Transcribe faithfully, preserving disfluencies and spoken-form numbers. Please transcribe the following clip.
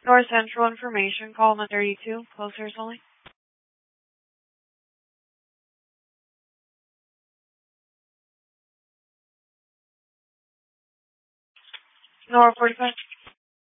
North Central Information, call thirty-two, closers only. North forty-five.